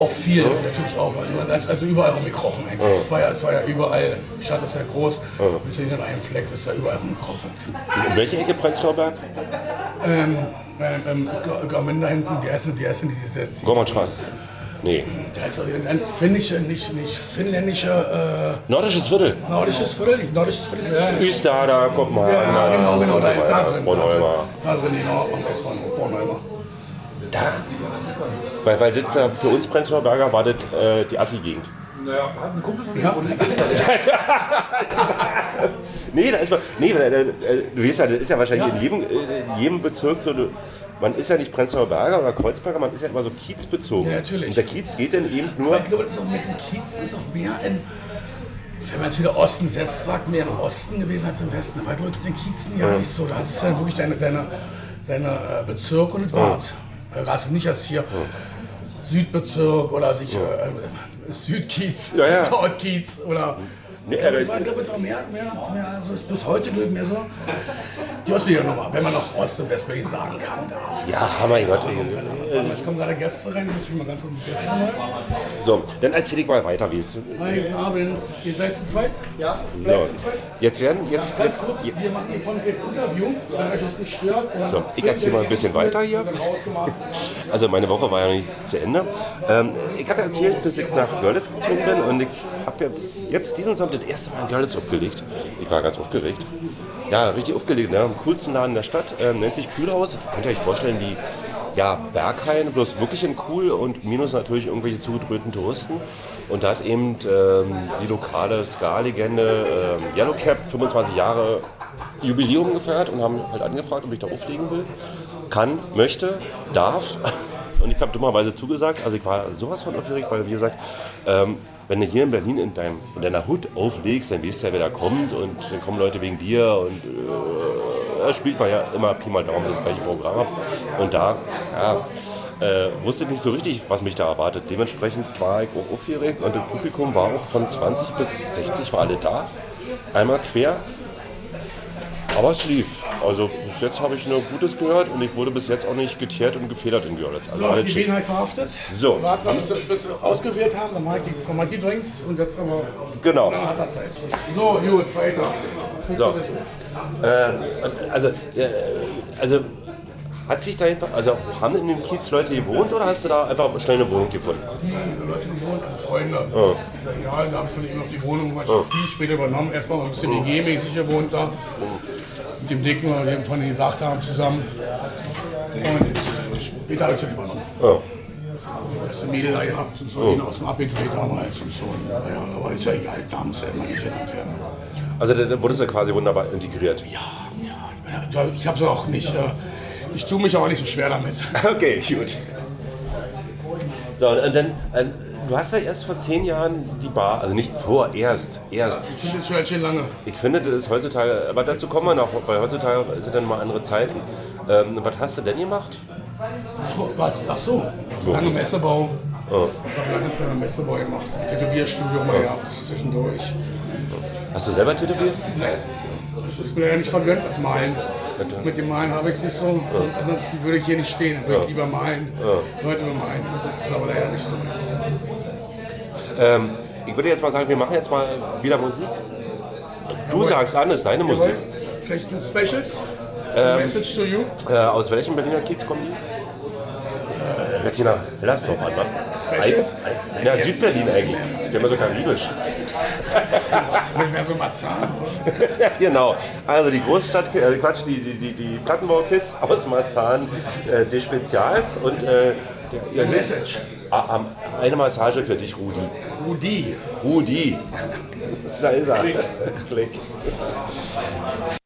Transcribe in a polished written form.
Auch viel, natürlich auch, weil man also überall rumgekrochen eigentlich. Es war ja überall, die Stadt ist ja groß, wir sind in einem Fleck, ist ja überall rumgekrochen. In welche Ecke Prenzlauer Berg? Garmin da hinten, wie heißen die? Gormannstraße. Nee. Da ist ein ganz finnische, nicht finnländische, Nordisches Viertel. nordisches Viertel. Öster, da kommt man. Ja, genau, und so weiter. da drin. Bornholmer. Da drin, genau, am S-Bahnhof Bornholmer. Da? Weil das war für uns Prenzlauer Berger war das die Assi-Gegend. Naja, hat ein Kumpel von mir Ja. Nee, da ist man. Nee, du weißt ja, das ist ja wahrscheinlich in jedem Bezirk so. Man ist ja nicht Prenzlauer Berger oder Kreuzberger, man ist ja immer so kiezbezogen. Ja, natürlich. Und der Kiez geht dann eben Aber nur. ich glaube, das ist auch mit dem Kiez ist auch mehr in, wenn man jetzt wieder Osten, West sagt, mehr im Osten gewesen als im Westen. Weil mit den Kiezen ja nicht so. Da hat es dann wirklich deine Bezirk und das war's. Also nicht als hier Südbezirk oder sich Südkiez, Nordkiez oder. Ich glaube, es war mehr, also ist bis heute glaube ich mehr so. Die Ostberliner-Nummer, wenn man noch Ost- und Westberlin sagen kann, darf. Ja, mein Gott. Jetzt kommen gerade Gäste rein, ich muss mich mal ganz um die Gäste mal. So, dann erzähl ich mal weiter, wie es. Guten Abend, ihr seid zu zweit? Ja. So, jetzt. Ganz kurz, wir machen ein volles Interview, wenn euch das nicht stört. So, ich erzähle mal ein bisschen weiter hier. Also meine Woche war ja nicht zu Ende. Ich habe erzählt, dass ich nach Görlitz gezogen bin und ich habe jetzt diesen Sonntag das erste Mal in Görlitz aufgelegt. Ich war ganz aufgeregt. Ja, richtig aufgelegt, ne? Am coolsten Laden der Stadt. Nennt sich Kühlhaus. Das könnt ihr euch vorstellen wie Berghain, bloß wirklich in cool und minus natürlich irgendwelche zugedröhnten Touristen. Und da hat eben die lokale Ska-Legende Yellowcap 25 Jahre Jubiläum gefeiert und haben halt angefragt, ob ich da auflegen will. Kann, möchte, darf. Und ich habe dummerweise zugesagt. Also ich war sowas von aufgeregt, weil wie gesagt, wenn du hier in Berlin in deiner Hut auflegst, dann weißt du ja, wer da kommt und dann kommen Leute wegen dir und da spielt man ja immer Pi mal Daumen das gleiche Programm ab. Und da wusste ich nicht so richtig, was mich da erwartet. Dementsprechend war ich auch aufgeregt und das Publikum war auch von 20 bis 60 war alle da. Einmal quer. Aber es lief. Also bis jetzt habe ich nur Gutes gehört und ich wurde bis jetzt auch nicht geteert und gefedert in Görlitz. Also So, die Gelegenheit verhaftet. So. Warten wir, bis wir ausgewählt haben, dann kommen die Drinks und jetzt aber Genau. nach harter Zeit. So, gut, weiter. So. Also hat sich dahinter, also haben in dem Kiez Leute gewohnt oder hast du da einfach schnell eine Wohnung gefunden? Leute gewohnt, Freunde. Ja, da habe ich von ihm noch die Wohnung viel später übernommen. Erstmal ein bisschen WG-mäßig gewohnt da. Mit dem Dicken, weil wir von denen gesagt haben, zusammen. Und später habe ich es übernommen. Erst ein Mädel da gehabt und so, den aus dem abgedreht damals und so. Ja, aber ist ja egal, da muss ja immer nicht genannt werden. Also da wurdest du quasi wunderbar integriert. Ja, ich habe es auch nicht. Ich tue mich aber nicht so schwer damit. Okay, gut. So, und dann, du hast ja erst vor 10 Jahren die Bar, also nicht vorerst. Ich finde es schon halt schön lange. Ich finde, das ist heutzutage, aber dazu kommen wir noch, weil heutzutage sind dann mal andere Zeiten. Was hast du denn gemacht? Was? Ach so, lange Messebau. Ich habe lange Messebau gemacht. Tätowierstudium mal gehabt zwischendurch. Hast du selber tätowiert? Nein. Das ist mir ja nicht vergönnt, das Malen. Mit dem Malen habe ich es nicht so. Und ansonsten würde ich hier nicht stehen. Dann würde ich lieber malen, Leute bemalen. Und das ist aber leider nicht so. Ich würde jetzt mal sagen, wir machen jetzt mal wieder Musik. Du sagst an, das ist deine Musik. Vielleicht ein Specials? Message to you? Aus welchem Berliner Kiez kommen die? Hört sich nach Hellersdorf an, ne? Specials? Ja, Südberlin eigentlich. Ist ja immer so karibisch. Nicht mehr so Marzahn. Genau. Also die Großstadt, die Plattenbau-Kids aus Marzahn, die Spezials und Ihr Message. eine Massage für dich, Rudi. Rudi. Da ist er. Klick.